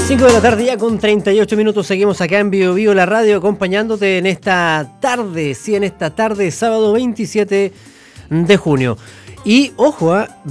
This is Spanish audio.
5 de la tarde ya con 38 minutos, seguimos acá en Bio Bio la radio acompañándote en esta tarde, sí, en esta tarde, sábado 27 de junio. Y ojo,